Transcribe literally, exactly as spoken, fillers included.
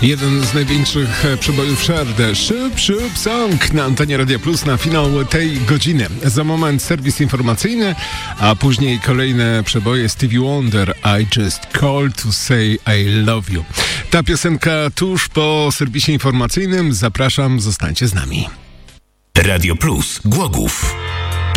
Jeden z największych przebojów Sherde. Shup Shup Song na antenie Radia Plus na finał tej godziny. Za moment serwis informacyjny, a później kolejne przeboje Stevie Wonder. I just called to say I love you. Ta piosenka tuż po serwisie informacyjnym. Zapraszam, zostańcie z nami. Radio Plus Głogów.